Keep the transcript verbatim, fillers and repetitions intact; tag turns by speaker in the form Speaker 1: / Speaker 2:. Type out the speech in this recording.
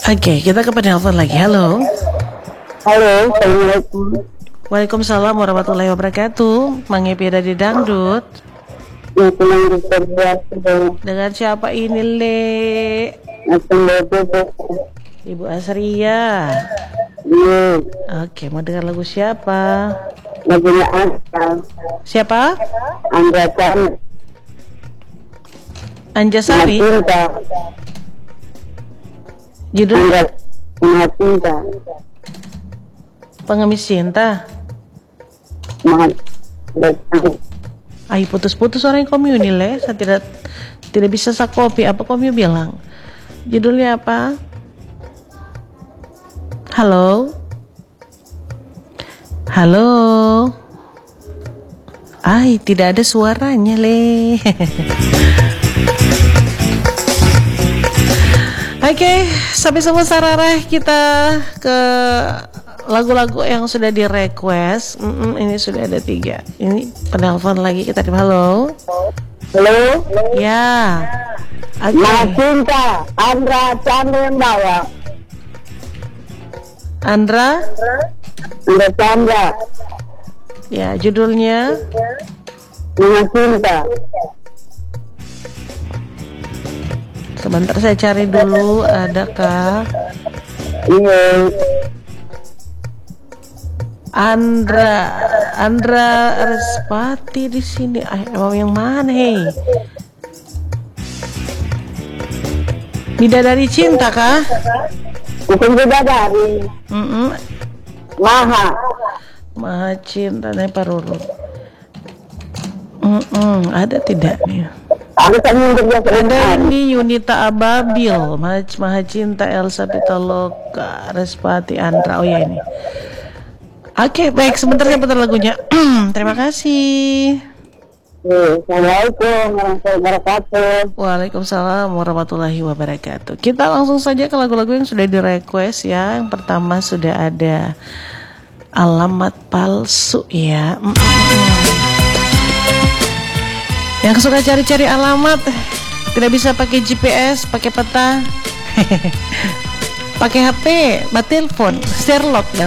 Speaker 1: Oke, kita ke penelpon lagi. Halo.
Speaker 2: Halo, Assalamualaikum.
Speaker 1: Waalaikumsalam warahmatullahi wabarakatuh. Mang Epi dari Dangdut.
Speaker 2: Ya, pulang di Serbia.
Speaker 1: Dengan siapa ini, Le?
Speaker 2: Assalamualaikum.
Speaker 1: Ibu Asria.
Speaker 2: Iya,
Speaker 1: Oke, mau dengar lagu siapa?
Speaker 2: lagunya Anda.
Speaker 1: Siapa?
Speaker 2: Anda kan
Speaker 1: Anjasari.
Speaker 2: cinta.
Speaker 1: Judul
Speaker 2: Anda punya cinta.
Speaker 1: Pengemis Cinta.
Speaker 2: Mahat. Betul.
Speaker 1: Ay, putus-putus orang yang komuni, Le. Saya tidak tidak bisa sakopi. Apa komuni bilang? Judulnya apa? Halo? Halo? Ay, tidak ada suaranya, Le. Oke, sampai semua sararah kita ke lagu-lagu yang sudah di request. Mm-mm, ini sudah ada tiga. Ini penelpon lagi, kita terima. Halo.
Speaker 2: Halo.
Speaker 1: Ya. Oke.
Speaker 2: Mahat cinta. Andra Chandra yang bawa.
Speaker 1: Andra.
Speaker 2: Anda Chandra.
Speaker 1: Ya, judulnya
Speaker 2: Mahat cinta.
Speaker 1: sebentar saya cari dulu, adakah
Speaker 2: Iya.
Speaker 1: Andra Andra Respati di sini. Ah, emang yang mana, hei? Bidadari Cinta kah?
Speaker 2: Bukan bidadari.
Speaker 1: Mm-mm.
Speaker 2: Maha.
Speaker 1: Maha Cinta nih Paruru. Mm-mm. Ada tidak nih?
Speaker 2: Ada kan yang berbiasa.
Speaker 1: Ada ini Yunita Ababil, Maha, Maha Cinta, Elsa Pitaloka, Respati, Andra. Oh ya ini. Oke, baik, sebentar saya putar lagunya. Terima kasih.
Speaker 2: Assalamualaikum warahmatullahi wabarakatuh.
Speaker 1: Waalaikumsalam warahmatullahi wabarakatuh. Kita langsung saja ke lagu-lagu yang sudah di request ya. Yang pertama sudah ada Alamat Palsu ya. Mm-mm. Yang suka cari-cari alamat, tidak bisa pakai G P S, pakai peta, pakai H P, bat telepon, Sherlock.